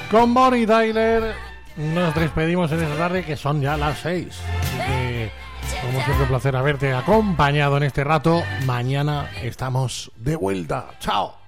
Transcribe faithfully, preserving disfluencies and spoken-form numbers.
Con Bonnie Tyler nos despedimos en esta tarde, que son ya las seis. Así que, como siempre, un placer haberte acompañado en este rato. Mañana estamos de vuelta. ¡Chao!